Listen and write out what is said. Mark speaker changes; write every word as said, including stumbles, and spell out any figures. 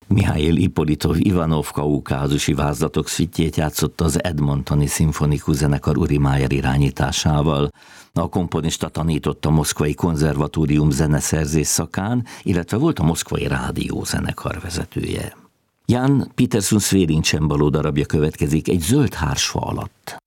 Speaker 1: Mihail Ippolitov Ivanov kaukázusi vázlatok szüttjét játszotta az Edmontoni Szimfonikus Zenekar Uri Májer irányításával. A komponista tanított a Moszkvai Konzervatórium zeneszerzés szakán, illetve volt a Moszkvai Rádiózenekar vezetője. Jan Peterson Svérincsembaló darabja következik, Egy zöld hársfa alatt.